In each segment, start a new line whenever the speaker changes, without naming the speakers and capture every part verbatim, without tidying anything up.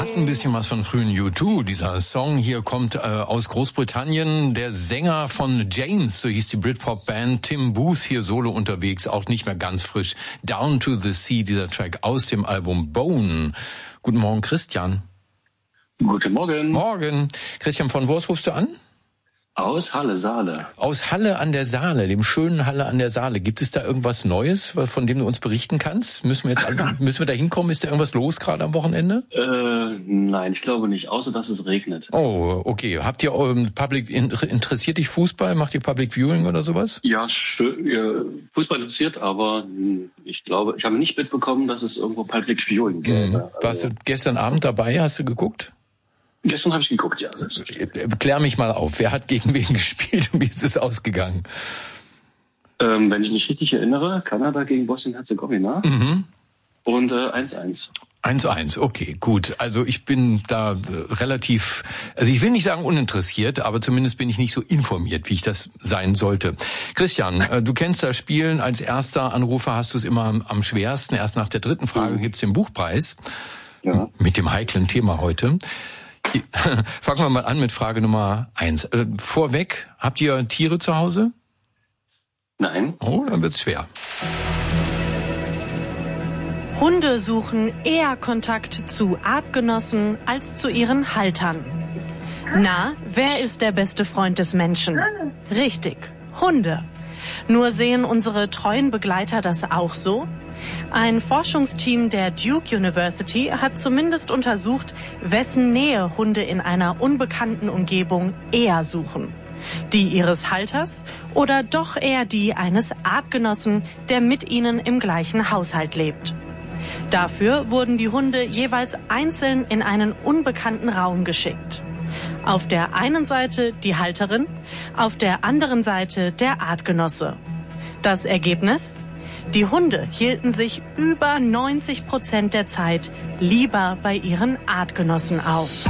Hat ein bisschen was von frühen U zwei. Dieser Song hier kommt äh, aus Großbritannien. Der Sänger von James, so hieß die Britpop-Band, Tim Booth, hier solo unterwegs, auch nicht mehr ganz frisch. Down to the Sea, dieser Track aus dem Album Bone. Guten Morgen, Christian.
Guten Morgen.
Morgen. Christian, von wo rufst du an?
Aus Halle, Saale.
Aus Halle an der Saale, dem schönen Halle an der Saale. Gibt es da irgendwas Neues, von dem du uns berichten kannst? Müssen wir jetzt alle, müssen wir da hinkommen? Ist da irgendwas los gerade am Wochenende?
Äh, nein, ich glaube nicht, außer dass es regnet.
Oh, okay. Habt ihr ähm, Public interessiert dich Fußball? Macht ihr Public Viewing oder sowas?
Ja, ja, Fußball interessiert, aber ich glaube, ich habe nicht mitbekommen, dass es irgendwo Public Viewing gäbe.
Mhm. Warst du gestern Abend dabei? Hast du geguckt?
Gestern habe ich geguckt, ja.
Klär mich mal auf. Wer hat gegen wen gespielt und wie ist es ausgegangen?
Ähm, wenn ich mich richtig erinnere, Kanada gegen Bosnien-Herzegowina.
Mhm.
Und äh, eins eins.
eins eins, okay, gut. Also ich bin da äh, relativ, also ich will nicht sagen uninteressiert, aber zumindest bin ich nicht so informiert, wie ich das sein sollte. Christian, äh, du kennst das Spielen. Als erster Anrufer hast du es immer am, am schwersten. Erst nach der dritten Frage mhm. gibt's den Buchpreis. Ja. Mit dem heiklen Thema heute. Fangen wir mal an mit Frage Nummer eins. Äh, vorweg, habt ihr Tiere zu Hause?
Nein.
Oh, dann wird's schwer.
Hunde suchen eher Kontakt zu Artgenossen als zu ihren Haltern. Na, wer ist der beste Freund des Menschen? Richtig, Hunde. Nur sehen unsere treuen Begleiter das auch so? Ein Forschungsteam der Duke University hat zumindest untersucht, wessen Nähe Hunde in einer unbekannten Umgebung eher suchen. Die ihres Halters oder doch eher die eines Artgenossen, der mit ihnen im gleichen Haushalt lebt. Dafür wurden die Hunde jeweils einzeln in einen unbekannten Raum geschickt. Auf der einen Seite die Halterin, auf der anderen Seite der Artgenosse. Das Ergebnis? Die Hunde hielten sich über neunzig Prozent der Zeit lieber bei ihren Artgenossen auf.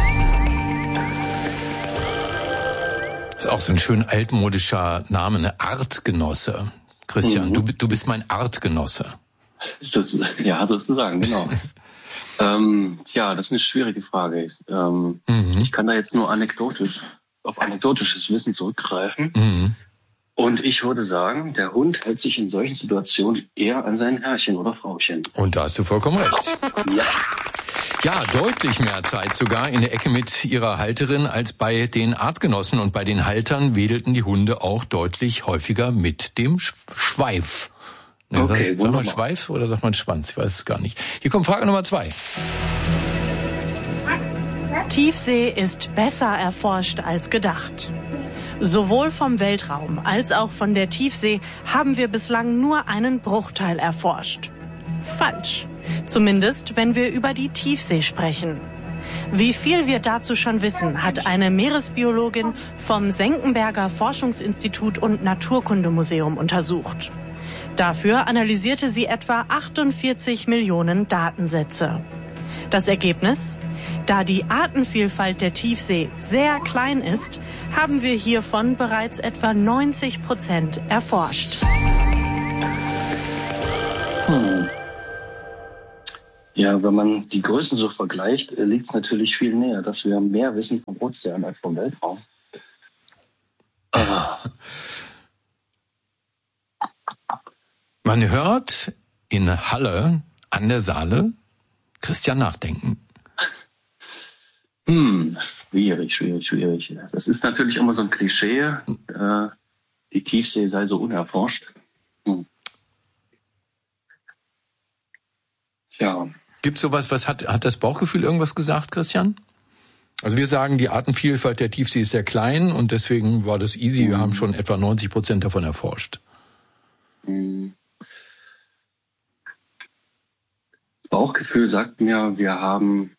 Das ist auch so ein schön altmodischer Name, ne? Artgenosse. Christian, mhm. du, du bist mein Artgenosse.
Ja, sozusagen, genau. ähm, ja, das ist eine schwierige Frage. Ähm, mhm. Ich kann da jetzt nur anekdotisch, auf anekdotisches Wissen zurückgreifen. Mhm. Und ich würde sagen, der Hund hält sich in solchen Situationen eher an sein Herrchen oder Frauchen.
Und da hast du vollkommen recht.
Ja.
Ja, deutlich mehr Zeit sogar in der Ecke mit ihrer Halterin als bei den Artgenossen. Und bei den Haltern wedelten die Hunde auch deutlich häufiger mit dem Schweif. Ne,
okay,
sagt man Schweif oder sagt man Schwanz? Ich weiß es gar nicht. Hier kommt Frage Nummer zwei.
Tiefsee ist besser erforscht als gedacht. Sowohl vom Weltraum als auch von der Tiefsee haben wir bislang nur einen Bruchteil erforscht. Falsch. Zumindest, wenn wir über die Tiefsee sprechen. Wie viel wir dazu schon wissen, hat eine Meeresbiologin vom Senckenberger Forschungsinstitut und Naturkundemuseum untersucht. Dafür analysierte sie etwa achtundvierzig Millionen Datensätze. Das Ergebnis? Da die Artenvielfalt der Tiefsee sehr klein ist, haben wir hiervon bereits etwa neunzig Prozent erforscht.
Hm. Ja, wenn man die Größen so vergleicht, liegt es natürlich viel näher, dass wir mehr wissen vom Ozean als vom Weltraum. Ah.
Man hört in Halle an der Saale Christian nachdenken.
Hm, schwierig, schwierig, schwierig. Das ist natürlich immer so ein Klischee. Äh, die Tiefsee sei so unerforscht. Hm. Tja.
Gibt es sowas, was hat, hat das Bauchgefühl irgendwas gesagt, Christian? Also wir sagen, die Artenvielfalt der Tiefsee ist sehr klein und deswegen war das easy. Wir hm. haben schon etwa neunzig Prozent davon erforscht.
Hm. Das Bauchgefühl sagt mir, wir haben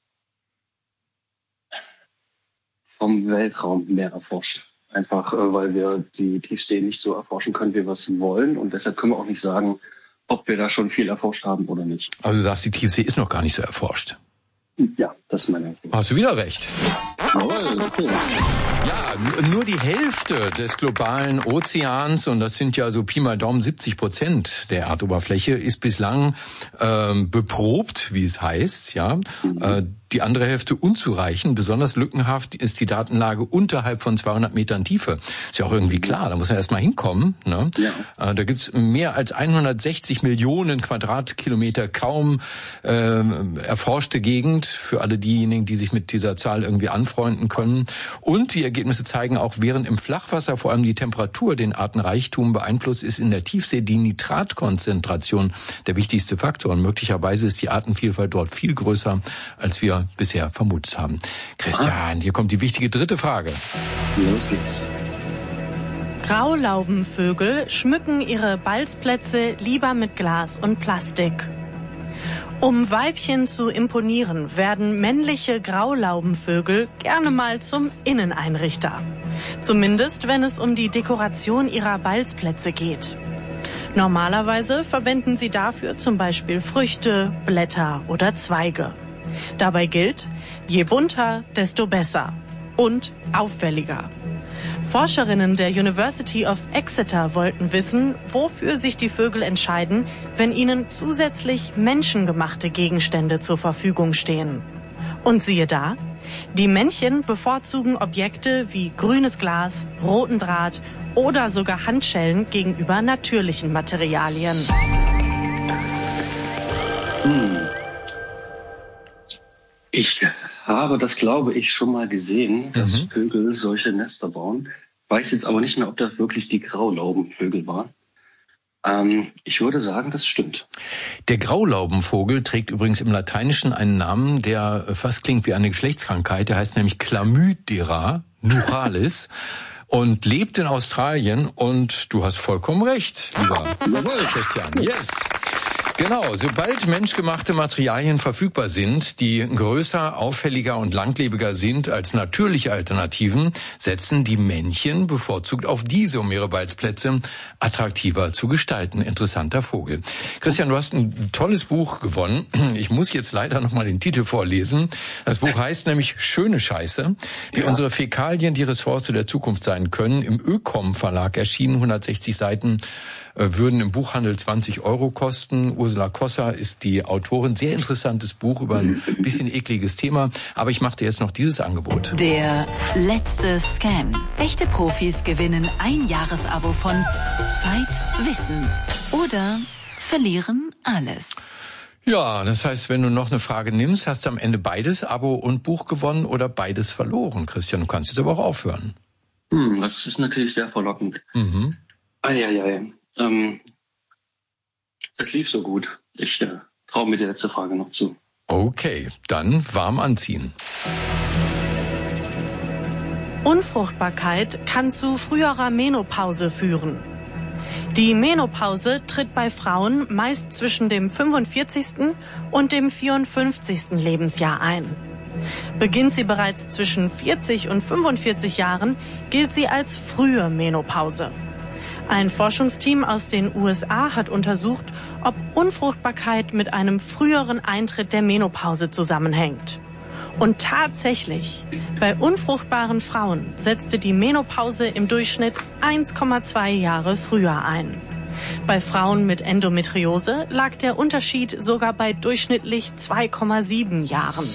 vom Weltraum mehr erforscht. Einfach, weil wir die Tiefsee nicht so erforschen können, wie wir es wollen. Und deshalb können wir auch nicht sagen, ob wir da schon viel erforscht haben oder nicht.
Also du sagst, die Tiefsee ist noch gar nicht so erforscht.
Ja, das ist meine Meinung.
Hast du wieder recht.
Jawohl, okay.
Ja, nur die Hälfte des globalen Ozeans, und das sind ja so Pi mal Daumen siebzig Prozent der Erdoberfläche, ist bislang ähm, beprobt, wie es heißt. Ja, mhm. äh, die andere Hälfte unzureichend. Besonders lückenhaft ist die Datenlage unterhalb von zweihundert Metern Tiefe. Ist ja auch irgendwie klar, da muss man erst mal hinkommen. Ne? Ja. Äh, da gibt's mehr als hundertsechzig Millionen Quadratkilometer kaum äh, erforschte Gegend, für alle diejenigen, die sich mit dieser Zahl irgendwie anfreunden können. Und die Ergebnisse zeigen auch, während im Flachwasser vor allem die Temperatur den Artenreichtum beeinflusst, ist in der Tiefsee die Nitratkonzentration der wichtigste Faktor. Und möglicherweise ist die Artenvielfalt dort viel größer, als wir bisher vermutet haben. Christian, hier kommt die wichtige dritte Frage.
Los geht's.
Graulaubenvögel schmücken ihre Balzplätze lieber mit Glas und Plastik. Um Weibchen zu imponieren, werden männliche Graulaubenvögel gerne mal zum Inneneinrichter. Zumindest, wenn es um die Dekoration ihrer Balzplätze geht. Normalerweise verwenden sie dafür zum Beispiel Früchte, Blätter oder Zweige. Dabei gilt, je bunter, desto besser und auffälliger. Forscherinnen der University of Exeter wollten wissen, wofür sich die Vögel entscheiden, wenn ihnen zusätzlich menschengemachte Gegenstände zur Verfügung stehen. Und siehe da, die Männchen bevorzugen Objekte wie grünes Glas, roten Draht oder sogar Handschellen gegenüber natürlichen Materialien.
Hm. Ich habe das, glaube ich, schon mal gesehen, dass mhm. Vögel solche Nester bauen. Weiß jetzt aber nicht mehr, ob das wirklich die Graulaubenvögel waren. Ähm, ich würde sagen, das stimmt.
Der Graulaubenvogel trägt übrigens im Lateinischen einen Namen, der fast klingt wie eine Geschlechtskrankheit. Der heißt nämlich Chlamydera nuchalis und lebt in Australien. Und du hast vollkommen recht, lieber Christian. Yes. Genau, sobald menschgemachte Materialien verfügbar sind, die größer, auffälliger und langlebiger sind als natürliche Alternativen, setzen die Männchen bevorzugt auf diese, um ihre Balzplätze attraktiver zu gestalten. Interessanter Vogel. Christian, du hast ein tolles Buch gewonnen. Ich muss jetzt leider noch mal den Titel vorlesen. Das Buch heißt nämlich Schöne Scheiße, wie ja. unsere Fäkalien die Ressource der Zukunft sein können. Im Ökom Verlag erschienen, hundertsechzig Seiten, würden im Buchhandel zwanzig Euro kosten. Ursula Kosser ist die Autorin. Sehr interessantes Buch über ein bisschen ekliges Thema. Aber ich mache dir jetzt noch dieses Angebot.
Der letzte Scam. Echte Profis gewinnen ein Jahresabo von Zeit, Wissen oder verlieren alles.
Ja, das heißt, wenn du noch eine Frage nimmst, hast du am Ende beides, Abo und Buch gewonnen oder beides verloren. Christian, du kannst jetzt aber auch aufhören.
Hm, das ist natürlich sehr verlockend. Mhm. Eieiei. Ähm, es lief so gut. Ich äh, traue mir die letzte Frage noch zu.
Okay, dann warm anziehen.
Unfruchtbarkeit kann zu früherer Menopause führen. Die Menopause tritt bei Frauen meist zwischen dem fünfundvierzigsten und dem vierundfünfzigsten Lebensjahr ein. Beginnt sie bereits zwischen vierzig und fünfundvierzig Jahren, gilt sie als frühe Menopause. Ein Forschungsteam aus den U S A hat untersucht, ob Unfruchtbarkeit mit einem früheren Eintritt der Menopause zusammenhängt. Und tatsächlich, bei unfruchtbaren Frauen setzte die Menopause im Durchschnitt eins Komma zwei Jahre früher ein. Bei Frauen mit Endometriose lag der Unterschied sogar bei durchschnittlich zwei Komma sieben Jahren.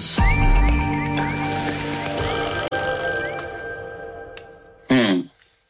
Hm.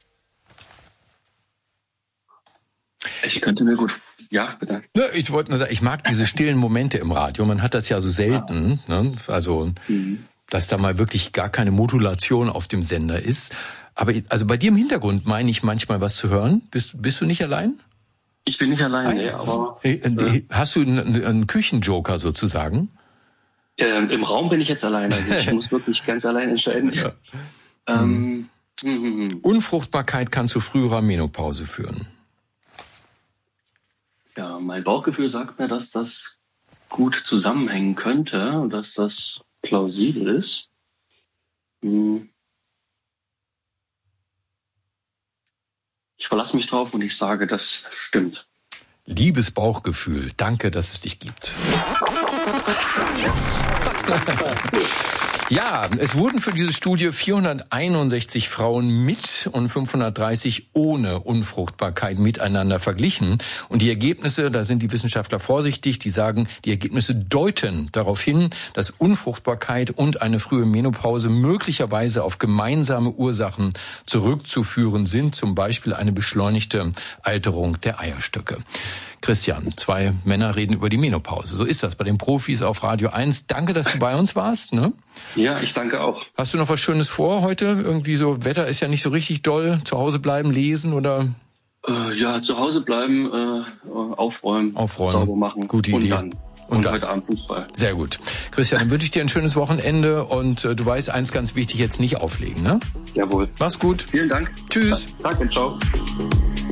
Ich könnte mir gut... Ja, bitte.
Ja, ich wollte nur sagen, ich mag diese stillen Momente im Radio. Man hat das ja so selten. Ja. Ne? Also, mhm. dass da mal wirklich gar keine Modulation auf dem Sender ist. Aber also bei dir im Hintergrund meine ich manchmal was zu hören. Bist, bist du nicht allein?
Ich bin nicht allein, nee, aber...
Hey, äh, hast du einen, einen Küchenjoker sozusagen?
Ja, im Raum bin ich jetzt allein. Also ich muss wirklich ganz allein entscheiden. Ja. Ähm,
mhm. Unfruchtbarkeit kann zu früherer Menopause führen.
Ja, mein Bauchgefühl sagt mir, dass das gut zusammenhängen könnte und dass das plausibel ist. Hm. Ich verlasse mich drauf und ich sage, das stimmt.
Liebes Bauchgefühl, danke, dass es dich gibt. Ja, es wurden für diese Studie vierhunderteinundsechzig Frauen mit und fünfhundertdreißig ohne Unfruchtbarkeit miteinander verglichen. Und die Ergebnisse, da sind die Wissenschaftler vorsichtig, die sagen, die Ergebnisse deuten darauf hin, dass Unfruchtbarkeit und eine frühe Menopause möglicherweise auf gemeinsame Ursachen zurückzuführen sind, zum Beispiel eine beschleunigte Alterung der Eierstöcke. Christian, zwei Männer reden über die Menopause. So ist das bei den Profis auf Radio eins. Danke, dass du bei uns warst. Ne?
Ja, ich danke auch.
Hast du noch was Schönes vor heute? Irgendwie so, Wetter ist ja nicht so richtig doll. Zu Hause bleiben, lesen oder?
Äh, ja, zu Hause bleiben, äh, aufräumen,
aufräumen,
sauber machen.
Gute Idee.
Und dann. Und, und heute Abend Fußball.
Sehr gut. Christian, dann wünsche ich dir ein schönes Wochenende und äh, du weißt, eins ganz wichtig, jetzt nicht auflegen, ne?
Jawohl.
Mach's gut.
Vielen Dank.
Tschüss.
Danke, ciao.